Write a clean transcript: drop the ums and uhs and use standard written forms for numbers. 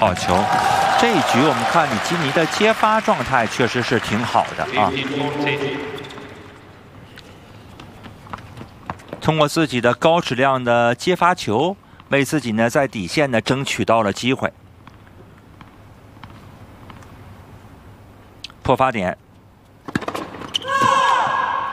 好球！这一局我们看李基尼的接发状态确实是挺好的啊。通过自己的高质量的接发球，为自己呢在底线呢争取到了机会。破发点